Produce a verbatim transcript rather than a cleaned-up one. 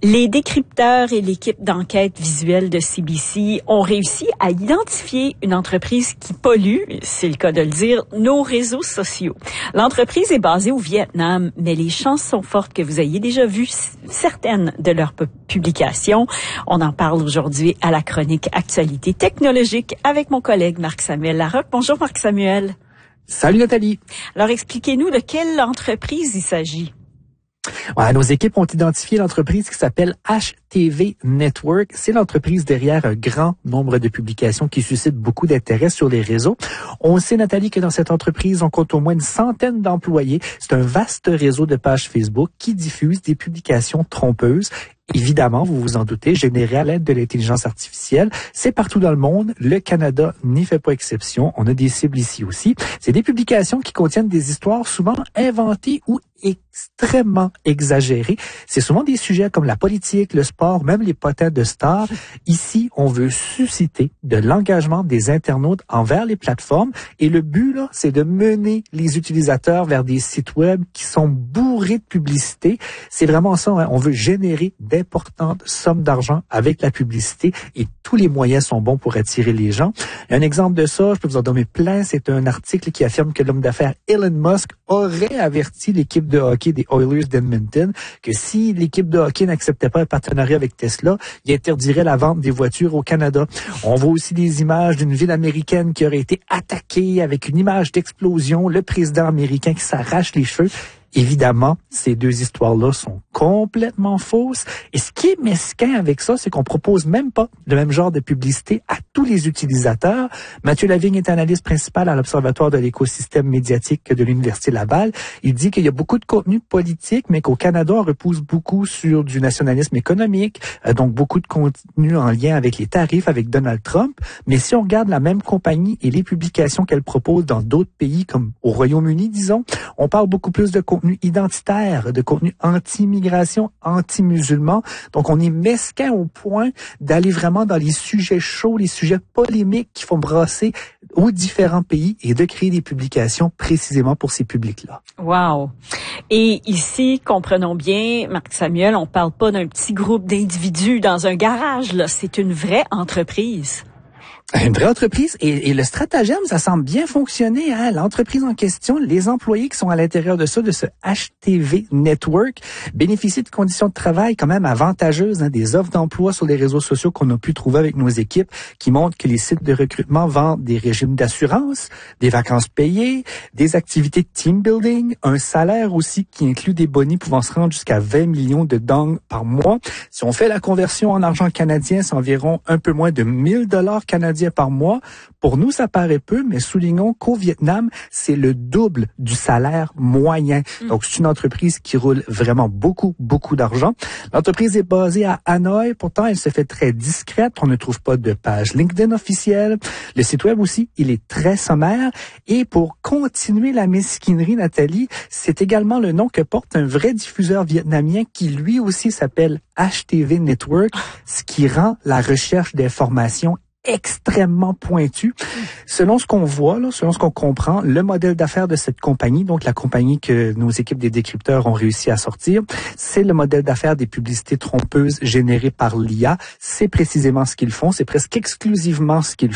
Les décrypteurs et l'équipe d'enquête visuelle de C B C ont réussi à identifier une entreprise qui pollue, c'est le cas de le dire, nos réseaux sociaux. L'entreprise est basée au Vietnam, mais les chances sont fortes que vous ayez déjà vu certaines de leurs publications. On en parle aujourd'hui à la chronique Actualité technologique avec mon collègue Marc-Samuel Larocque. Bonjour Marc-Samuel. Salut Nathalie. Alors expliquez-nous de quelle entreprise il s'agit. Ouais, nos équipes ont identifié l'entreprise qui s'appelle H T V Network. C'est l'entreprise derrière un grand nombre de publications qui suscitent beaucoup d'intérêt sur les réseaux. On sait, Nathalie, que dans cette entreprise, on compte au moins une centaine d'employés. C'est un vaste réseau de pages Facebook qui diffuse des publications trompeuses. Évidemment, vous vous en doutez, générées à l'aide de l'intelligence artificielle. C'est partout dans le monde. Le Canada n'y fait pas exception. On a des cibles ici aussi. C'est des publications qui contiennent des histoires souvent inventées ou extrêmement exagérées. C'est souvent des sujets comme la politique, le sport, même les potins de stars. Ici, on veut susciter de l'engagement des internautes envers les plateformes. Et le but, là, c'est de mener les utilisateurs vers des sites web qui sont bourrés de publicité. C'est vraiment ça, hein? On veut générer d'importantes sommes d'argent avec la publicité et tous les moyens sont bons pour attirer les gens. Un exemple de ça, je peux vous en donner plein, c'est un article qui affirme que l'homme d'affaires Elon Musk aurait averti l'équipe de hockey des Oilers d'Edmonton que si l'équipe de hockey n'acceptait pas un partenariat avec Tesla, il interdirait la vente des voitures au Canada. On voit aussi des images d'une ville américaine qui aurait été attaquée avec une image d'explosion, le président américain qui s'arrache les cheveux. Évidemment, ces deux histoires-là sont complètement fausses. Et ce qui est mesquin avec ça, c'est qu'on propose même pas le même genre de publicité à tous les utilisateurs. Mathieu Lavigne est analyste principal à l'Observatoire de l'écosystème médiatique de l'Université Laval. Il dit qu'il y a beaucoup de contenu politique, mais qu'au Canada, on repousse beaucoup sur du nationalisme économique, donc beaucoup de contenu en lien avec les tarifs, avec Donald Trump. Mais si on regarde la même compagnie et les publications qu'elle propose dans d'autres pays, comme au Royaume-Uni, disons, on parle beaucoup plus de contenu identitaire, de contenu anti-immigration, anti-musulman. Donc, on est mesquin au point d'aller vraiment dans les sujets chauds, les sujets polémiques qui font brasser aux différents pays et de créer des publications précisément pour ces publics-là. Wow! Et ici, comprenons bien, Marc-Samuel, on parle pas d'un petit groupe d'individus dans un garage, là. C'est une vraie entreprise. Une vraie entreprise et, et le stratagème, ça semble bien fonctionner. Hein? L'entreprise en question, les employés qui sont à l'intérieur de ça, de ce H T V Network, bénéficient de conditions de travail quand même avantageuses, hein? Des offres d'emploi sur les réseaux sociaux qu'on a pu trouver avec nos équipes qui montrent que les sites de recrutement vendent des régimes d'assurance, des vacances payées, des activités de team building, un salaire aussi qui inclut des bonus pouvant se rendre jusqu'à vingt millions de dong par mois. Si on fait la conversion en argent canadien, c'est environ un peu moins de mille dollars canadiens par mois. Pour nous, ça paraît peu, mais soulignons qu'au Vietnam, c'est le double du salaire moyen. Mmh. Donc, c'est une entreprise qui roule vraiment beaucoup, beaucoup d'argent. L'entreprise est basée à Hanoï. Pourtant, elle se fait très discrète. On ne trouve pas de page LinkedIn officielle. Le site web aussi, il est très sommaire. Et pour continuer la mesquinerie, Nathalie, c'est également le nom que porte un vrai diffuseur vietnamien qui lui aussi s'appelle H T V Network, ce qui rend la recherche d'informations extrêmement pointu. Selon ce qu'on voit, là, selon ce qu'on comprend, le modèle d'affaires de cette compagnie, donc la compagnie que nos équipes des décrypteurs ont réussi à sortir, c'est le modèle d'affaires des publicités trompeuses générées par l'I A. C'est précisément ce qu'ils font, c'est presque exclusivement ce qu'ils